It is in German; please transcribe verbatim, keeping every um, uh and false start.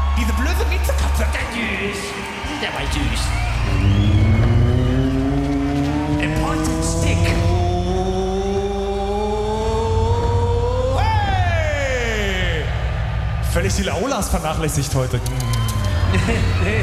Diese blöde Miezekatze, der süß. Der war süß. A pointed stick. Hey! Völlig die Laulas vernachlässigt heute.